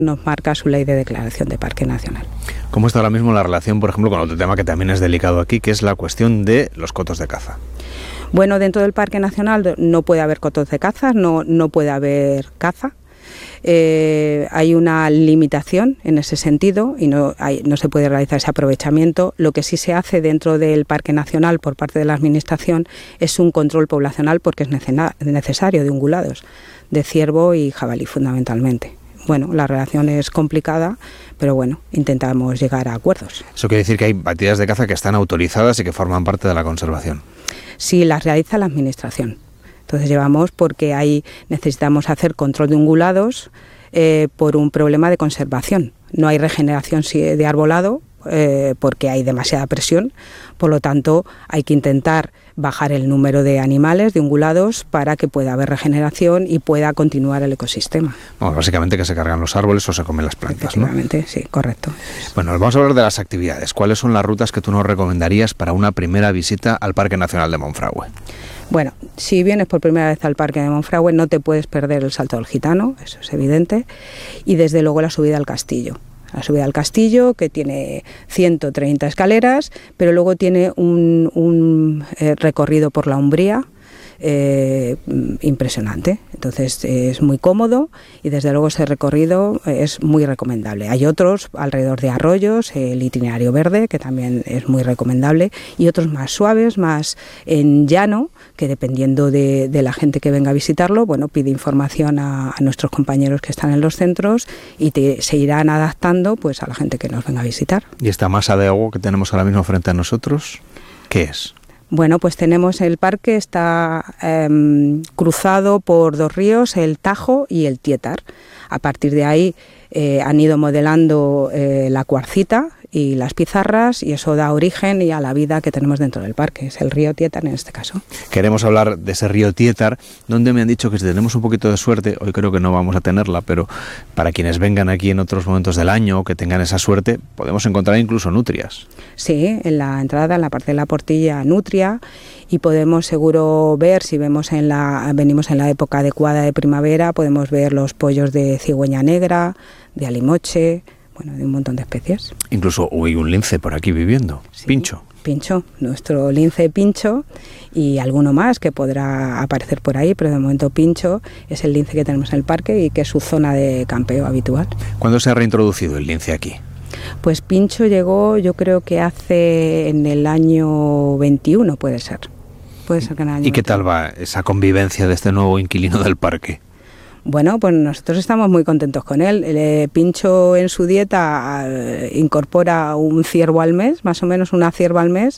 nos marca su ley de declaración de parque nacional. ¿Cómo está ahora mismo la relación, por ejemplo, con otro tema que también es delicado aquí, que es la cuestión de los cotos de caza? Bueno, dentro del Parque Nacional no puede haber cotos de caza, no puede haber caza. Hay una limitación en ese sentido y no se puede realizar ese aprovechamiento. Lo que sí se hace dentro del Parque Nacional por parte de la Administración es un control poblacional porque es necesario de ungulados, de ciervo y jabalí fundamentalmente. Bueno, la relación es complicada, pero bueno, intentamos llegar a acuerdos. Eso quiere decir que hay actividades de caza que están autorizadas y que forman parte de la conservación. Sí, las realiza la Administración. Entonces llevamos porque necesitamos hacer control de ungulados por un problema de conservación. No hay regeneración de arbolado porque hay demasiada presión, por lo tanto hay que intentar bajar el número de animales, de ungulados, para que pueda haber regeneración y pueda continuar el ecosistema. Bueno, básicamente que se cargan los árboles o se comen las plantas, ¿no? Efectivamente, sí, correcto. Bueno, vamos a hablar de las actividades. ¿Cuáles son las rutas que tú nos recomendarías para una primera visita al Parque Nacional de Monfragüe? Bueno, si vienes por primera vez al Parque de Monfragüe no te puedes perder el Salto del Gitano, eso es evidente, y desde luego la subida al castillo. La subida al castillo, que tiene 130 escaleras, pero luego tiene un recorrido por la Umbría impresionante. Entonces es muy cómodo y desde luego ese recorrido es muy recomendable. Hay otros alrededor de arroyos, el itinerario verde, que también es muy recomendable, y otros más suaves, más en llano, que dependiendo de la gente que venga a visitarlo, bueno, pide información a nuestros compañeros que están en los centros y se irán adaptando pues a la gente que nos venga a visitar. ¿Y esta masa de agua que tenemos ahora mismo frente a nosotros, qué es? Bueno, pues tenemos el parque, está cruzado por dos ríos, el Tajo y el Tietar. A partir de ahí han ido modelando la cuarcita y las pizarras, y eso da origen y a la vida que tenemos dentro del parque. Es el río Tietar en este caso. Queremos hablar de ese río Tietar, donde me han dicho que si tenemos un poquito de suerte, hoy creo que no vamos a tenerla, pero para quienes vengan aquí en otros momentos del año, que tengan esa suerte, podemos encontrar incluso nutrias. Sí, en la entrada, en la parte de la Portilla, nutria, y podemos seguro ver, si venimos en la época adecuada de primavera, podemos ver los pollos de cigüeña negra, de alimoche, bueno, de un montón de especies. Incluso hay un lince por aquí viviendo, sí, Pincho. Pincho, nuestro lince Pincho, y alguno más que podrá aparecer por ahí, pero de momento Pincho es el lince que tenemos en el parque y que es su zona de campeo habitual. ¿Cuándo se ha reintroducido el lince aquí? Pues Pincho llegó, yo creo que en el año 21 puede ser. Puede ser que en el año ¿Y qué 21. tal va esa convivencia de este nuevo inquilino del parque? Bueno, pues nosotros estamos muy contentos con él. Pincho en su dieta incorpora un ciervo al mes, más o menos una cierva al mes,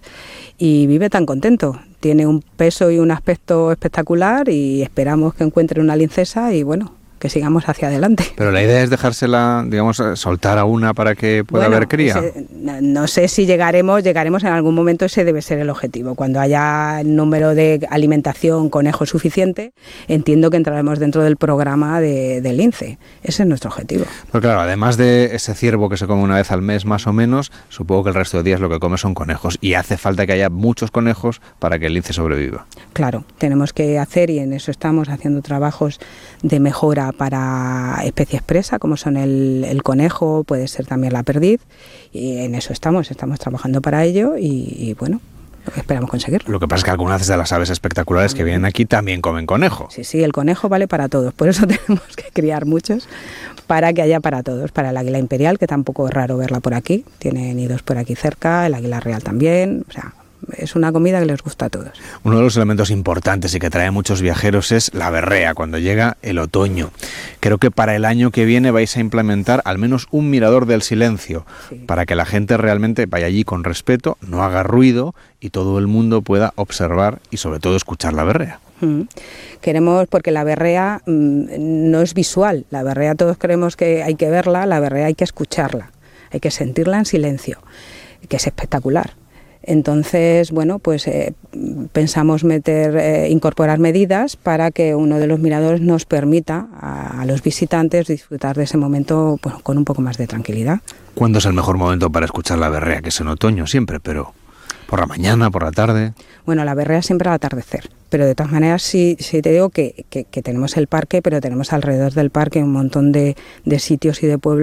y vive tan contento. Tiene un peso y un aspecto espectacular y esperamos que encuentre una lincesa y bueno, que sigamos hacia adelante. Pero la idea es dejársela, digamos, soltar a una para que pueda haber cría. No sé si llegaremos en algún momento, ese debe ser el objetivo. Cuando haya el número de alimentación conejo suficiente, entiendo que entraremos dentro del programa del lince. Ese es nuestro objetivo. Pero claro, además de ese ciervo que se come una vez al mes más o menos, supongo que el resto de días lo que come son conejos y hace falta que haya muchos conejos para que el lince sobreviva. Claro, tenemos que hacer, y en eso estamos haciendo trabajos de mejora para especie expresa, como son el conejo, puede ser también la perdiz, y en eso estamos trabajando para ello y bueno, esperamos conseguirlo. Lo que pasa es que algunas de las aves espectaculares que vienen aquí también comen conejo. Sí, el conejo vale para todos, por eso tenemos que criar muchos, para que haya para todos, para el águila imperial, que tampoco es raro verla por aquí, tiene nidos por aquí cerca, el águila real también, o sea, es una comida que les gusta a todos. Uno de los elementos importantes y que trae a muchos viajeros es la berrea, cuando llega el otoño. Creo que para el año que viene vais a implementar al menos un mirador del silencio, sí, para que la gente realmente vaya allí con respeto, no haga ruido y todo el mundo pueda observar y sobre todo escuchar la berrea. Queremos, porque la berrea no es visual, la berrea todos creemos que hay que verla, la berrea hay que escucharla, hay que sentirla en silencio, que es espectacular. Entonces, bueno, pues pensamos incorporar medidas para que uno de los miradores nos permita a los visitantes disfrutar de ese momento pues, con un poco más de tranquilidad. ¿Cuándo es el mejor momento para escuchar la berrea? Que es en otoño siempre, pero... ¿Por la mañana, por la tarde? Bueno, la berrea siempre al atardecer, pero de todas maneras sí te digo que tenemos el parque, pero tenemos alrededor del parque un montón de sitios y de pueblos